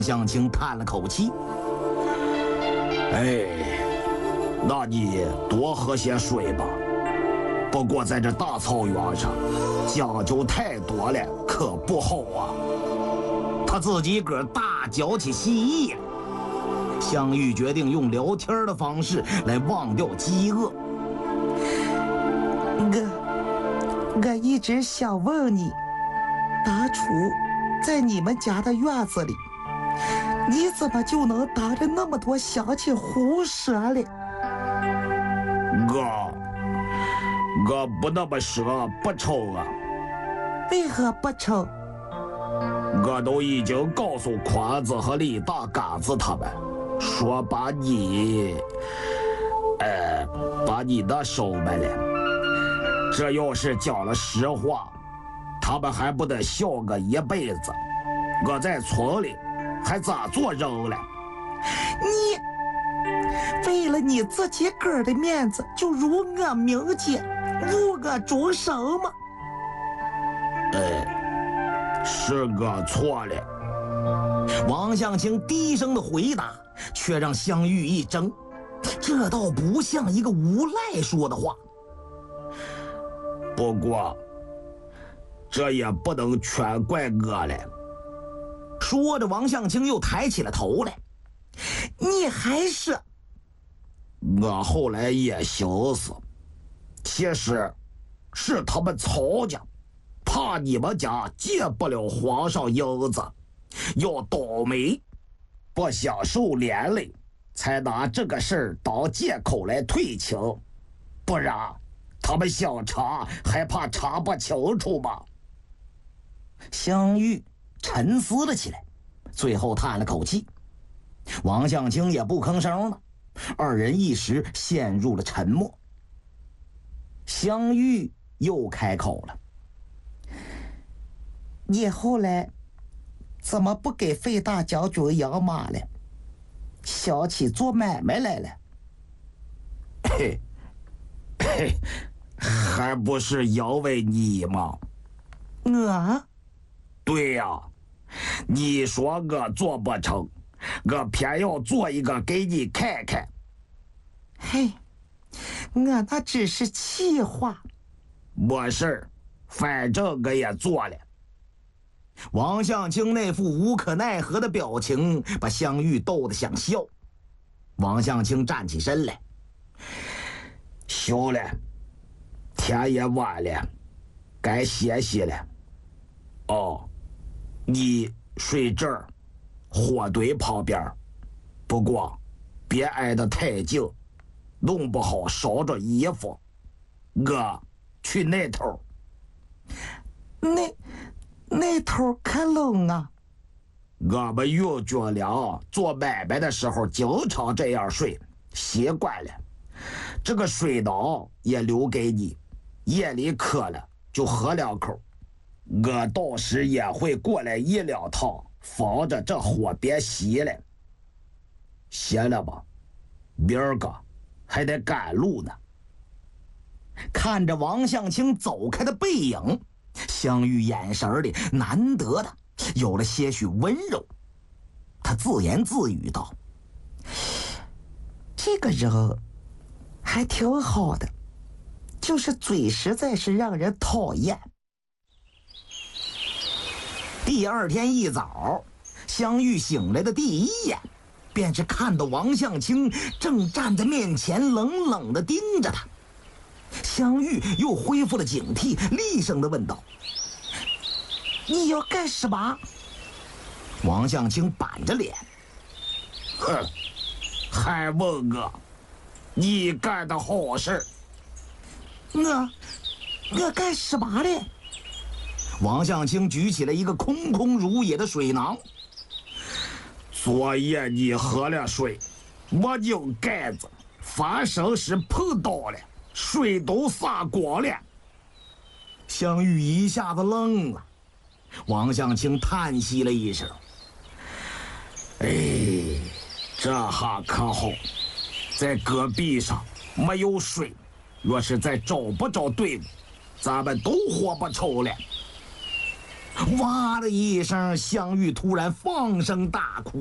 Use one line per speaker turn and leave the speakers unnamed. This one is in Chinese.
向清叹了口气：“
哎，那你多喝些水吧。不过在这大草原上，讲究太多了可不好啊。”
他自己个大嚼起蜥蜴了。香玉决定用聊天的方式来忘掉饥饿。
我一直想问你，当初在你们家的院子里，你怎么就能当着那么多乡亲胡说了？
我不那么说不成啊。
为何不成？
我都已经告诉宽子和李大杆子他们，说把你的收买了。这要是讲了实话，他们还不得笑我一辈子。我在村里还咋做人了？
你为了你自己个儿的面子，就辱我名节，误我终生吗？
是我错了。
王向清低声的回答，却让香玉一怔，这倒不像一个无赖说的话。
不过，这也不能全怪我了。
说着，王向清又抬起了头来。
你还是……
我后来也寻思，其实是他们曹家怕你们家借不了皇上银子，要倒霉，不想受连累，才拿这个事儿当借口来退情。不然他们想查还怕查不清楚吗？
香玉沉思了起来，最后叹了口气。王向清也不吭声了，二人一时陷入了沉默。香玉又开口了：“
你后来怎么不给费大将军养马了？想起做买卖来了？”
还不是因为你吗？
我？
对呀，你说我做不成，我偏要做一个给你看看。
嘿，我那只是气话。
没事，反正我也做了。
王向清那副无可奈何的表情把香玉逗得想笑。王向清站起身来：“
行了，天也晚了，该歇息了。哦，你睡这儿，火堆旁边，不过别挨得太近，弄不好烧着衣服。我去那头。”
那头可冷啊。
我们运军粮做买卖的时候经常这样睡，习惯了。这个水囊也留给你，夜里渴了就喝2口。我到时也会过来1、2趟，防着这火别熄了。歇了吧，明儿个还得赶路呢。
看着王向清走开的背影，香玉眼神里难得的有了些许温柔。他自言自语道：“
这个人还挺好的，就是嘴实在是让人讨厌。”
第二天一早，香玉醒来的第一眼，便是看到王向清正站在面前，冷冷地盯着他。香玉又恢复了警惕，厉声地问道：“
你要干什么？”
王向清板着脸：“
哼，还问我？你干的好事。”
我干什么了？
王向清举起了一个空空如也的水囊。
昨夜你喝了水，没拧盖子，发生时碰到了，水都洒光了。
香玉一下子愣了。王向清叹息了一声：“
哎，这下可好，在戈壁上没有水，若是再找不着队伍，咱们都活不成了。”
哇的一声，香玉突然放声大哭。